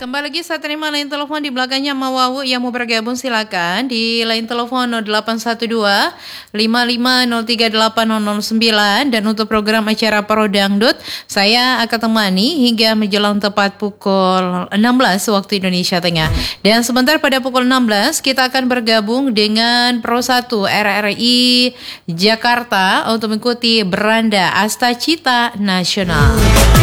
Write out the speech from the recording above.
kembali lagi saya terima line telepon di belakangnya Mawawu yang mau bergabung silakan di line telepon 0812 55038009 dan untuk program acara Pro Dangdut saya akan temani hingga menjelang tepat pukul 16 waktu Indonesia Tengah. Dan sebentar pada pukul 16 kita akan bergabung dengan Pro 1 RRI Jakarta untuk mengikuti Beranda Asta Cita Nasional.